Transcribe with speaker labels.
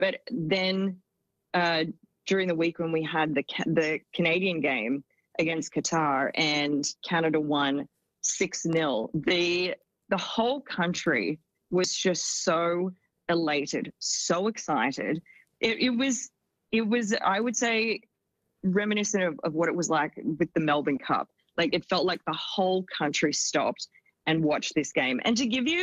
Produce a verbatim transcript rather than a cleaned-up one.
Speaker 1: But then uh, during the week when we had the the Canadian game against Qatar and Canada won six nil, the the whole country was just so elated, so excited. It, it was, it was, I would say, reminiscent of, of what it was like with the Melbourne Cup. Like, it felt like the whole country stopped and watched this game. And to give you